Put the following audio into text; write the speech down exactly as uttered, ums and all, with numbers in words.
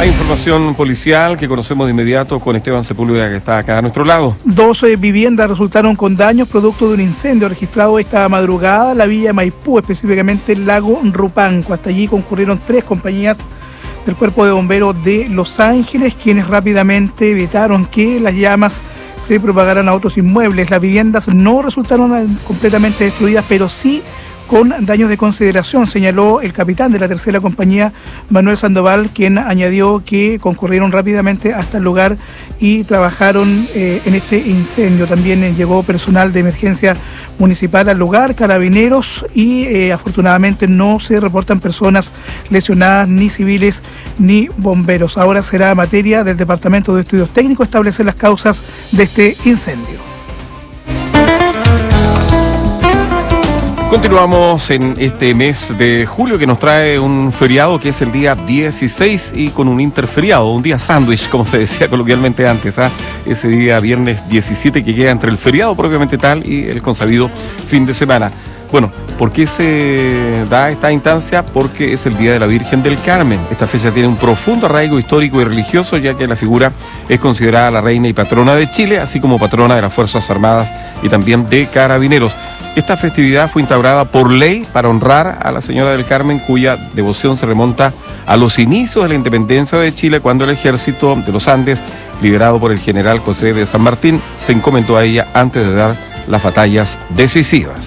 Hay información policial que conocemos de inmediato con Esteban Sepúlveda, que está acá a nuestro lado. Dos eh, viviendas resultaron con daños producto de un incendio registrado esta madrugada en la villa de Maipú, específicamente el lago Rupanco. Hasta allí concurrieron tres compañías del Cuerpo de Bomberos de Los Ángeles, quienes rápidamente evitaron que las llamas se propagaran a otros inmuebles. Las viviendas no resultaron completamente destruidas, pero sí con daños de consideración, señaló el capitán de la tercera compañía, Manuel Sandoval, quien añadió que concurrieron rápidamente hasta el lugar y trabajaron eh, en este incendio. También eh, llegó personal de emergencia municipal al lugar, carabineros, y eh, afortunadamente no se reportan personas lesionadas, ni civiles ni bomberos. Ahora será materia del Departamento de Estudios Técnicos establecer las causas de este incendio. Continuamos en este mes de julio que nos trae un feriado que es el día dieciséis y con un interferiado, un día sándwich, como se decía coloquialmente antes, ¿ah? Ese día viernes diecisiete que queda entre el feriado propiamente tal y el consabido fin de semana. Bueno, ¿por qué se da esta instancia? Porque es el Día de la Virgen del Carmen. Esta fecha tiene un profundo arraigo histórico y religioso, ya que la figura es considerada la reina y patrona de Chile, así como patrona de las Fuerzas Armadas y también de Carabineros. Esta festividad fue instaurada por ley para honrar a la Señora del Carmen, cuya devoción se remonta a los inicios de la independencia de Chile, cuando el ejército de los Andes, liderado por el general José de San Martín, se encomendó a ella antes de dar las batallas decisivas.